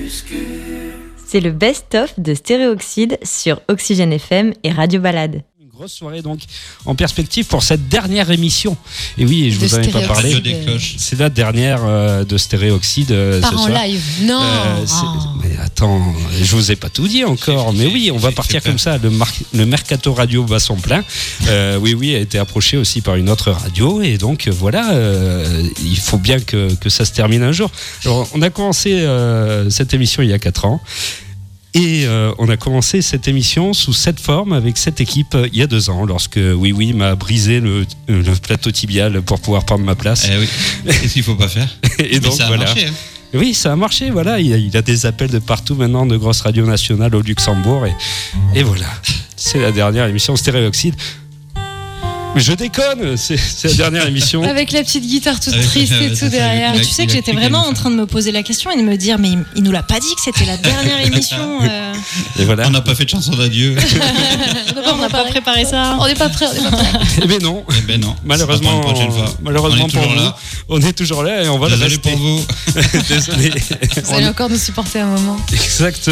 C'est le best-of de Stéréoxyde sur Oxygène FM et Radio Balade. Une grosse soirée donc en perspective pour cette dernière émission. Et oui, je vous en ai pas parlé. C'est la dernière de Stéréoxyde ce en soir. Live. Non. Mais attends, je vous ai pas tout dit encore. Mais oui, on va partir comme ça. Le Mercato Radio bat son plein. Oui, a été approché aussi par une autre radio. Et donc voilà, il faut bien que ça se termine un jour. Alors, on a commencé cette émission il y a 4 ans. Et on a commencé cette émission sous cette forme, avec cette équipe, il y a 2 ans, lorsque Oui m'a brisé le plateau tibial pour pouvoir prendre ma place. Oui. Qu'est-ce qu'il ne faut pas faire? Et donc, ça a marché. Hein. Oui, ça a marché, voilà. Il a des appels de partout maintenant, de grosses radios nationales au Luxembourg. Et voilà, c'est la dernière émission Stéréoxyde. Mais je déconne, c'est la dernière émission. Avec la petite guitare toute triste et tout derrière. Mais tu sais que j'étais vraiment en train de me poser la question et de me dire, mais il nous l'a pas dit que c'était la dernière émission. Et voilà. On n'a pas fait de chanson d'adieu. On n'a pas préparé ça. On n'est pas prêt. Eh ben non. Malheureusement, pour une prochaine fois. Malheureusement pour vous, on est toujours là et on va Désolé le rester. pour vous. Désolé. Vous allez encore nous supporter un moment. Exactement.